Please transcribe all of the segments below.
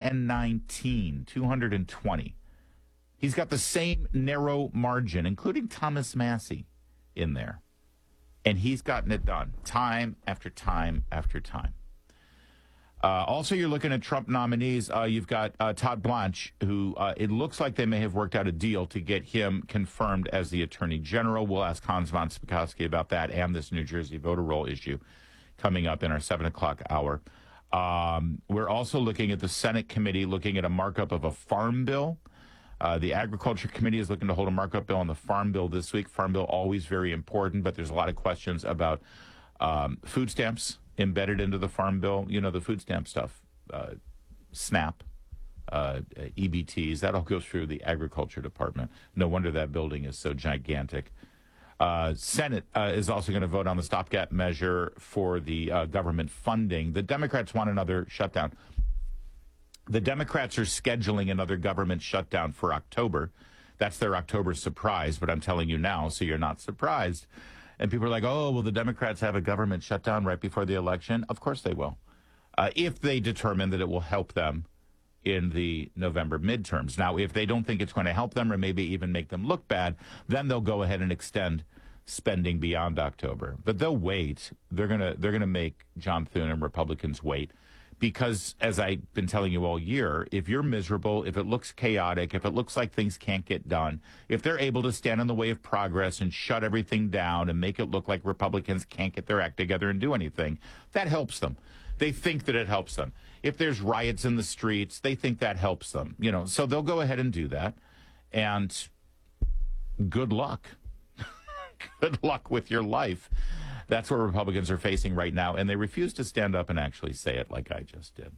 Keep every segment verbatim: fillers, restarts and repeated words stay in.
and nineteen, two hundred twenty. He's got the same narrow margin, including Thomas Massey in there. And he's gotten it done time after time after time. Uh, also, you're looking at Trump nominees. Uh, you've got uh, Todd Blanche, who uh, it looks like they may have worked out a deal to get him confirmed as the Attorney General. We'll ask Hans von Spakovsky about that and this New Jersey voter roll issue coming up in our seven o'clock hour. Um, we're also looking at the Senate committee looking at a markup of a farm bill. Uh, the Agriculture Committee is looking to hold a markup bill on the farm bill this week. Farm bill always very important, but there's a lot of questions about um, food stamps embedded into the farm bill. You know, the food stamp stuff, uh, SNAP, uh, E B Ts, that all goes through the Agriculture Department. No wonder that building is so gigantic. Uh, Senate uh, is also going to vote on the stopgap measure for the uh, government funding. The Democrats want another shutdown. The Democrats are scheduling another government shutdown for October. That's their October surprise, but I'm telling you now, so you're not surprised. And people are like, oh, will the Democrats have a government shutdown right before the election? Of course they will, uh, if they determine that it will help them in the November midterms. Now, if they don't think it's going to help them or maybe even make them look bad, then they'll go ahead and extend spending beyond October. But they'll wait. They're going to they're going to make John Thune and Republicans wait. Because, as I've been telling you all year, if you're miserable, if it looks chaotic, if it looks like things can't get done, if they're able to stand in the way of progress and shut everything down and make it look like Republicans can't get their act together and do anything, that helps them. They think that it helps them. If there's riots in the streets, they think that helps them. You know, so they'll go ahead and do that. And good luck. Good luck with your life. That's what Republicans are facing right now, and they refuse to stand up and actually say it like I just did.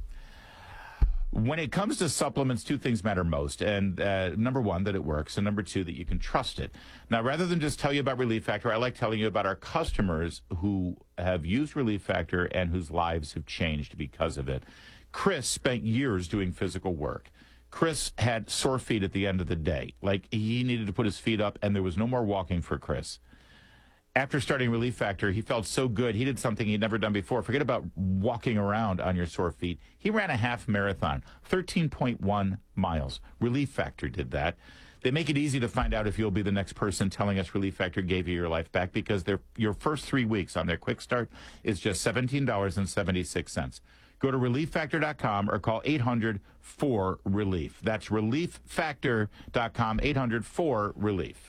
When it comes to supplements, two things matter most. And uh, number one, that it works, and number two, that you can trust it. Now, rather than just tell you about Relief Factor, I like telling you about our customers who have used Relief Factor and whose lives have changed because of it. Chris spent years doing physical work. Chris had sore feet at the end of the day. Like, he needed to put his feet up, and there was no more walking for Chris. After starting Relief Factor, he felt so good. He did something he'd never done before. Forget about walking around on your sore feet. He ran a half marathon, thirteen point one miles. Relief Factor did that. They make it easy to find out if you'll be the next person telling us Relief Factor gave you your life back, because their, your first three weeks on their quick start is just seventeen dollars and seventy-six cents. Go to relief factor dot com or call eight hundred four relief. That's relief factor dot com, eight hundred four relief.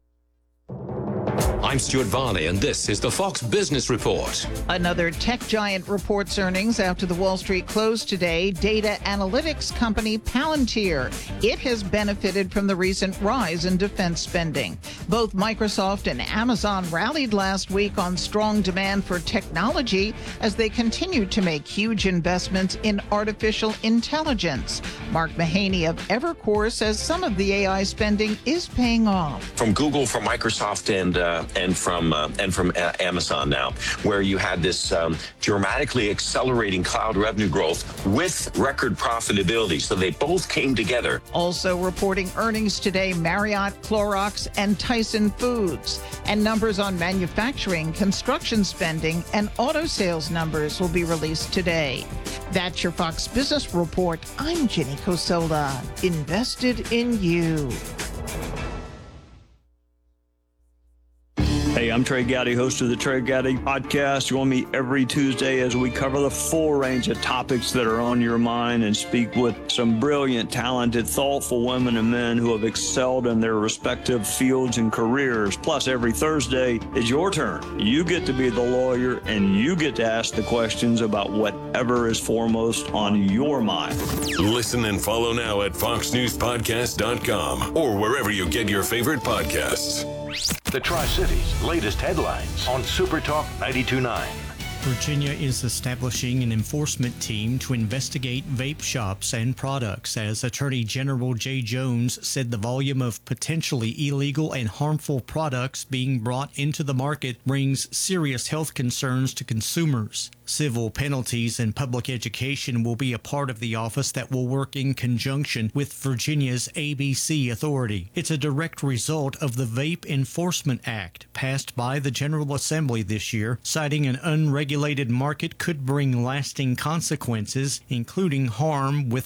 I'm Stuart Varney, and this is the Fox Business Report. Another tech giant reports earnings after the Wall Street closed today. Data analytics company Palantir. It has benefited from the recent rise in defense spending. Both Microsoft and Amazon rallied last week on strong demand for technology as they continue to make huge investments in artificial intelligence. Mark Mahaney of Evercore says some of the A I spending is paying off. From Google, from Microsoft, and uh, and from uh, and from uh, Amazon now, where you had this um, dramatically accelerating cloud revenue growth with record profitability. So they both came together. Also reporting earnings today, Marriott, Clorox, and Tyson Foods. And numbers on manufacturing, construction spending, and auto sales numbers will be released today. That's your Fox Business Report. I'm Jenny Cosola. Invested in you. Hey, I'm Trey Gowdy, host of the Trey Gowdy Podcast. Join me every Tuesday as we cover the full range of topics that are on your mind and speak with some brilliant, talented, thoughtful women and men who have excelled in their respective fields and careers. Plus, every Thursday is your turn. You get to be the lawyer, and you get to ask the questions about whatever is foremost on your mind. Listen and follow now at fox news podcast dot com or wherever you get your favorite podcasts. The Tri-Cities' latest headlines on Super Talk ninety-two point nine. Virginia is establishing an enforcement team to investigate vape shops and products, as Attorney General Jay Jones said the volume of potentially illegal and harmful products being brought into the market brings serious health concerns to consumers. Civil penalties and public education will be a part of the office that will work in conjunction with Virginia's A B C authority. It's a direct result of the Vape Enforcement Act, passed by the General Assembly this year, citing an unregulated market could bring lasting consequences, including harm with